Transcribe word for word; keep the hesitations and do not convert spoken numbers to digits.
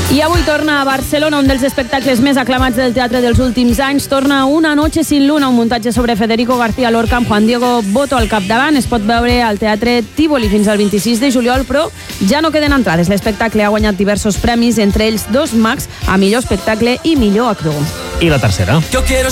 I avui torna a Barcelona, un dels espectacles més aclamats del teatre dels últims anys. Torna Una noche sin luna, un muntatge sobre Federico García Lorca amb Juan Diego Boto al capdavant. Es pot veure al Teatre Tívoli fins al vint-i-sis de juliol, però ja no queden entrades. L'espectacle ha guanyat diversos premis, entre ells dos Mags a millor espectacle i millor actor. I la tercera?